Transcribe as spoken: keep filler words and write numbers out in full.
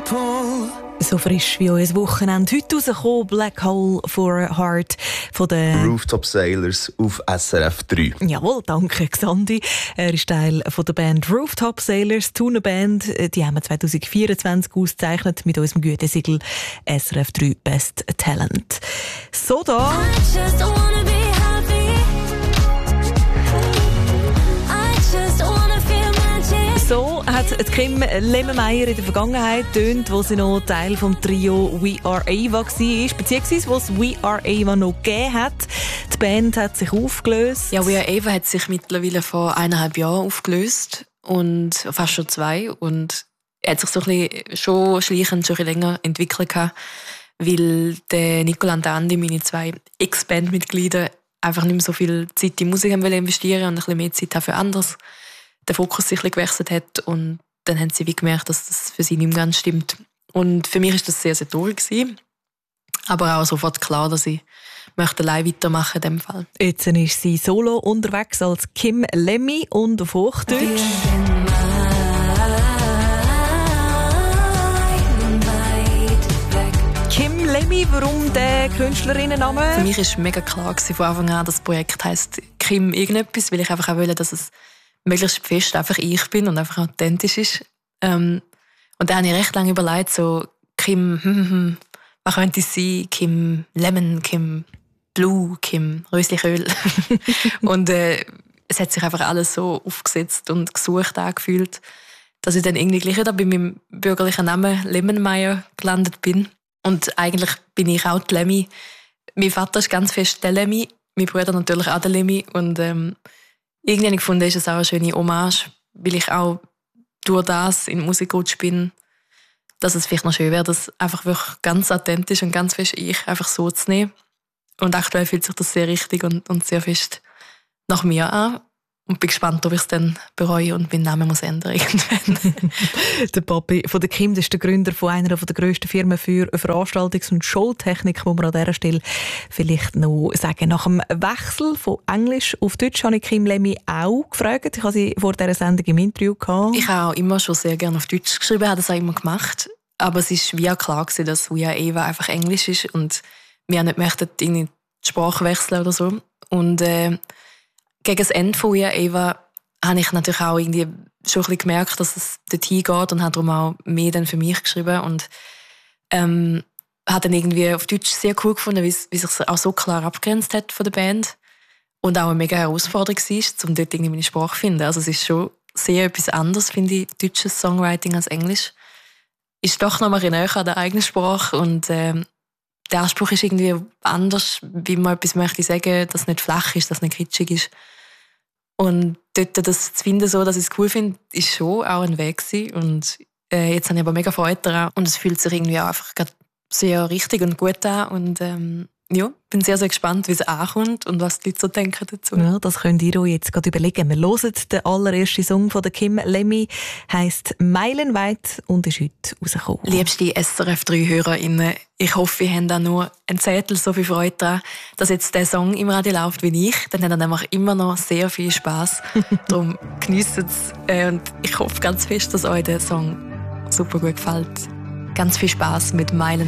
So frisch wie euer Wochenende. Heute rausgekommen, Black Hole for a Heart von den Rooftop Sailors auf S R F drei. Jawohl, danke Xandi. Er ist Teil von der Band Rooftop Sailors, die Band. Die haben wir zwanzig vierundzwanzig ausgezeichnet mit unserem Gütesiegel S R F drei Best Talent. So da. So hat Kim Lemmenmeier in der Vergangenheit getönt, wo sie noch Teil vom Trio We Are Ava war, beziehungsweise wo es We Are Ava noch gegeben hat. Die Band hat sich aufgelöst. Ja, We Are Ava hat sich mittlerweile vor eineinhalb Jahren aufgelöst und fast schon zwei und er hat sich so ein bisschen schon schleichend schon ein bisschen länger entwickelt gehabt, weil der Nicola und der Andi, meine zwei Ex-Bandmitglieder, einfach nicht mehr so viel Zeit in Musik haben investieren und ein bisschen mehr Zeit haben für anderes. Der Fokus sich ein bisschen gewechselt hat und dann haben sie wie gemerkt, dass das für sie nicht mehr ganz stimmt. Und für mich war das sehr, sehr traurig gewesen. Aber auch sofort klar, dass ich möchte allein weitermachen in diesem Fall. Jetzt ist sie solo unterwegs als Kim Lemmy und auf Hochdeutsch. Kim Lemmy, warum der Künstlerinnenname? Für mich war mega klar gewesen, von Anfang an, dass das Projekt heisst Kim irgendetwas, weil ich einfach auch wollte, dass es möglichst fest einfach ich bin und einfach authentisch ist. Ähm, und da habe ich recht lange überlegt, so Kim, hm, hm, was könnte es sein? Kim Lemon, Kim Blue, Kim Röslichöl. Und äh, es hat sich einfach alles so aufgesetzt und gesucht angefühlt, dass ich dann irgendwie gleich wieder bei meinem bürgerlichen Namen Lemmenmeier gelandet bin. Und eigentlich bin ich auch die Lemmy. Mein Vater ist ganz fest der Lemmy, mein Bruder natürlich auch der Lemmy. Und ähm, irgendwie habe ich gefunden, ist es auch eine schöne Hommage, weil ich auch durch das in Musik gerutscht bin, dass es vielleicht noch schön wäre, das einfach wirklich ganz authentisch und ganz fest ich einfach so zu nehmen. Und aktuell fühlt sich das sehr richtig und, und sehr fest nach mir an. Und bin gespannt, ob ich es dann bereue und meinen Namen muss ändern irgendwann. Der Papi von der Kim, das ist der Gründer von einer der grössten Firmen für Veranstaltungs- und Showtechnik, muss man an dieser Stelle vielleicht noch sagen. Nach dem Wechsel von Englisch auf Deutsch habe ich Kim Lemmy auch gefragt. Ich habe sie vor dieser Sendung im Interview gehabt. Ich habe auch immer schon sehr gerne auf Deutsch geschrieben, habe das auch immer gemacht. Aber es war wie auch klar gewesen, dass We Are Ava einfach Englisch ist und wir nicht möchten die Sprache wechseln oder so. Und äh, gegen das Ende von We Are Ava habe ich natürlich auch irgendwie schon ein bisschen gemerkt, dass es dorthin geht und habe darum auch mehr dann für mich geschrieben und ähm, habe dann irgendwie auf Deutsch sehr cool gefunden, wie es, wie es sich auch so klar abgrenzt hat von der Band und auch eine mega Herausforderung war, um dort irgendwie meine Sprache zu finden. Also es ist schon sehr etwas anderes, finde ich, deutsches Songwriting als Englisch. Ist doch noch mal ein näher an der eigenen Sprache und ähm, der Anspruch ist irgendwie anders, wie man etwas möchte sagen, dass es nicht flach ist, dass es nicht kitschig ist. Und dort das zu finden, so, dass ich es cool finde, ist schon auch ein Weg gewesen. Und äh, jetzt habe ich aber mega Freude daran. Und es fühlt sich irgendwie auch einfach sehr richtig und gut an. Und ähm, ja, bin sehr, sehr gespannt, wie es ankommt und was die Leute so denken dazu. Ja, das könnt ihr euch jetzt gerade überlegen. Wir hören den allerersten Song von der Kim Lemmy, heisst «Meilenweit» und ist heute rausgekommen. Liebste S R F drei HörerInnen, ich hoffe, ihr habt auch nur einen Zettel so viel Freude daran, dass jetzt der Song im Radio läuft wie ich. Dann habt ihr nämlich immer noch sehr viel Spass. Darum genießt es. Und ich hoffe ganz fest, dass euch der Song super gut gefällt. Ganz viel Spass mit «Meilen».